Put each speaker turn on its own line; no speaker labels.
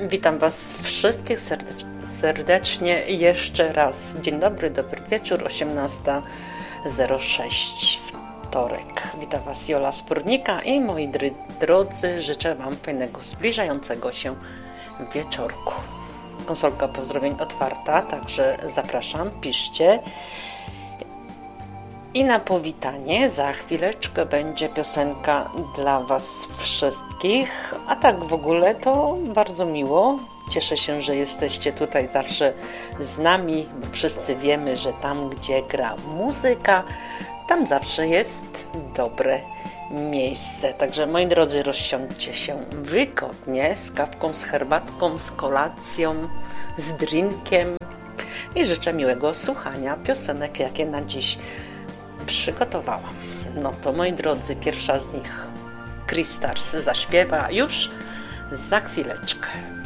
Witam Was wszystkich serdecznie jeszcze raz. Dzień dobry, dobry wieczór, 18:06, wtorek. Witam Was Jola Spórnika i moi drodzy, życzę Wam fajnego, zbliżającego się wieczorku. Konsolka pozdrowień otwarta, także zapraszam, piszcie. I na powitanie za chwileczkę będzie piosenka dla Was wszystkich, a tak w ogóle to bardzo miło. Cieszę się, że jesteście tutaj zawsze z nami, bo wszyscy wiemy, że tam, gdzie gra muzyka, tam zawsze jest dobre miejsce. Także moi drodzy, rozsiądźcie się wygodnie z kawką, z herbatką, z kolacją, z drinkiem i życzę miłego słuchania piosenek, jakie na dziś przygotowałam. No to moi drodzy, pierwsza z nich Chris Stars zaśpiewa już za chwileczkę.